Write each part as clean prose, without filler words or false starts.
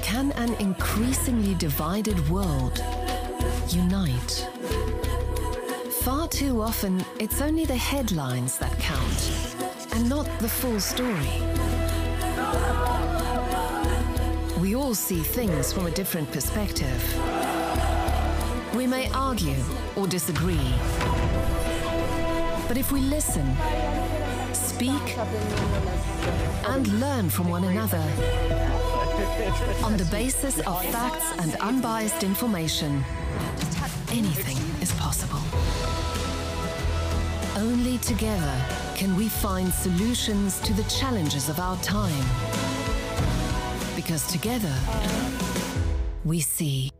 Can an increasingly divided world unite? Far too often, it's only the headlines that count, and not the full story. We all see things from a different perspective. We may argue or disagree, but if we listen, speak, and learn from one another, on the basis of facts and unbiased information, anything is possible. Only together can we find solutions to the challenges of our time. Because together, we see.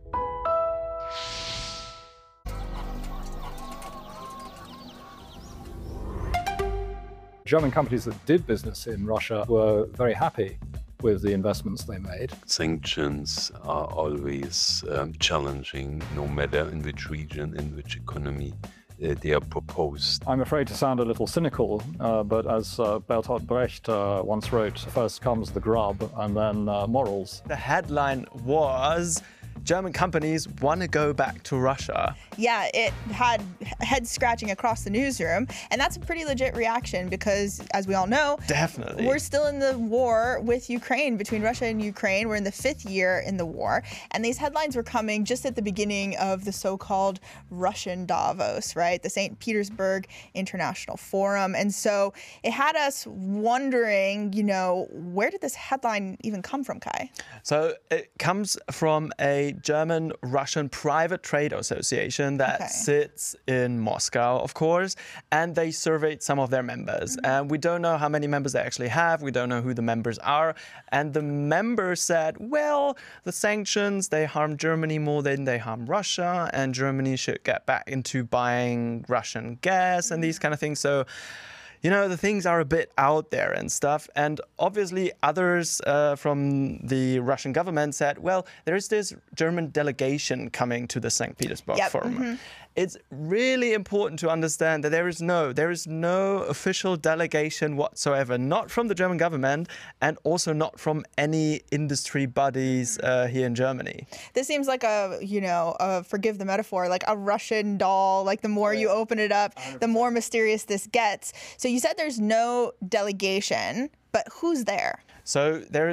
German companies that did business in Russia were very happy with the investments they made. Sanctions are always challenging, no matter in which region, in which economy they are proposed. I'm afraid to sound a little cynical, but as Bertolt Brecht once wrote, first comes the grub and then morals. The headline was, German companies want to go back to Russia. Yeah, it had heads scratching across the newsroom, and that's a pretty legit reaction because, as we all know, Definitely. We're still in the war with Ukraine, between Russia and Ukraine. We're in the 5th year in the war, and these headlines were coming just at the beginning of the so-called Russian Davos, right? The St. Petersburg International Forum. And so it had us wondering, where did this headline even come from, Kai? So it comes from a German-Russian private trade association that sits in Moscow, of course, and they surveyed some of their members. And we don't know how many members they actually have. We don't know who the members are. And the members said, well, the sanctions, they harm Germany more than they harm Russia, and Germany should get back into buying Russian gas and these kind of things. So, the things are a bit out there and stuff. And obviously others from the Russian government said, well, there is this German delegation coming to the St. Petersburg Forum. It's really important to understand that there is no official delegation whatsoever, not from the German government and also not from any industry bodies here in Germany. This seems like forgive the metaphor, like a Russian doll. Like the more you open it up, 100%. The more mysterious this gets. So you said there's no delegation, but who's there? So there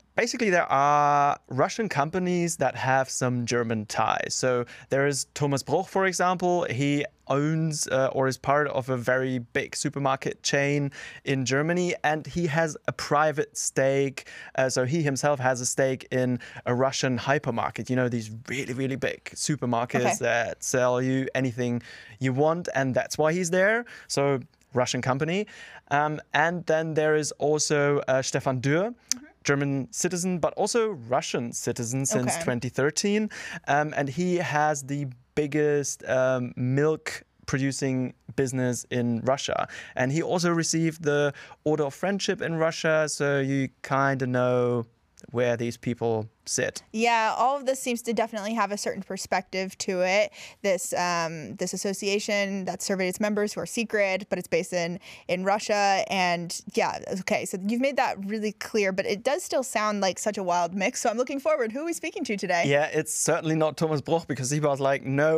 are Russian companies that have some German ties. So there is Thomas Bruch, for example. He owns or is part of a very big supermarket chain in Germany, and he has a private stake. So he himself has a stake in a Russian hypermarket. These really, really big supermarkets that sell you anything you want, and that's why he's there. So Russian company. And then there is also Stefan Dürr, German citizen, but also Russian citizen since 2013. And he has the biggest milk producing business in Russia. And he also received the Order of Friendship in Russia. So you kind of know where these people sit. Yeah, all of this seems to definitely have a certain perspective to it. This association that surveyed its members who are secret, but it's based in Russia. And so you've made that really clear, but it does still sound like such a wild mix. So I'm looking forward. Who are we speaking to today? Yeah, it's certainly not Thomas Bruch, because he was like, no,